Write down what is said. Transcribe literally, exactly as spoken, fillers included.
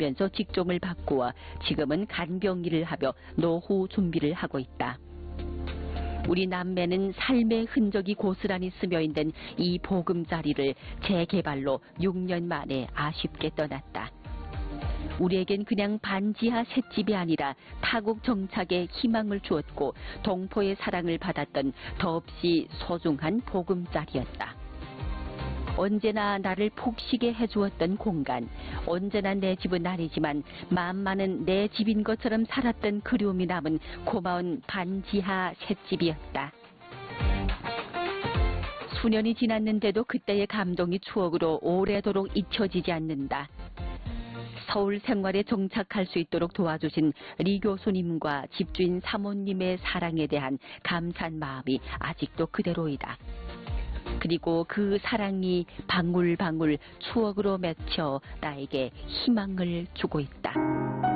살면서 직종을 바꾸어 지금은 간병 일을 하며 노후 준비를 하고 있다. 우리 남매는 삶의 흔적이 고스란히 스며있는 이 보금자리를 재개발로 육 년 만에 아쉽게 떠났다. 우리에겐 그냥 반지하 셋집이 아니라 타국 정착에 희망을 주었고 동포의 사랑을 받았던 더없이 소중한 보금자리였다. 언제나 나를 푹 쉬게 해주었던 공간, 언제나 내 집은 아니지만 마음만은 내 집인 것처럼 살았던 그리움이 남은 고마운 반지하 셋집이었다. 수년이 지났는데도 그때의 감동이 추억으로 오래도록 잊혀지지 않는다. 서울 생활에 정착할 수 있도록 도와주신 리 교수님과 집주인 사모님의 사랑에 대한 감사한 마음이 아직도 그대로이다. 그리고 그 사랑이 방울방울 추억으로 맺혀 나에게 희망을 주고 있다.